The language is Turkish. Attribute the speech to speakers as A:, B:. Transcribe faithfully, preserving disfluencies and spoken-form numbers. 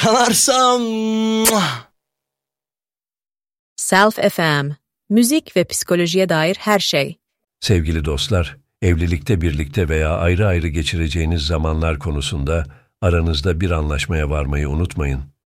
A: Çalarsam...
B: Self F M, müzik ve psikolojiye dair her şey.
C: Sevgili dostlar, evlilikte birlikte veya ayrı ayrı geçireceğiniz zamanlar konusunda aranızda bir anlaşmaya varmayı unutmayın.